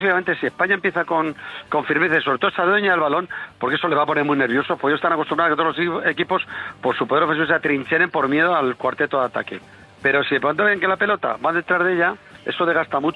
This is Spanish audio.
Obviamente, si España empieza con firmeza y sobre todo esa dueña del balón, porque eso le va a poner muy nervioso, pues ellos están acostumbrados a que todos los equipos por su poder ofensivo se atrincheren por miedo al cuarteto de ataque. Pero si de pronto ven que la pelota va detrás de ella, eso desgasta mucho.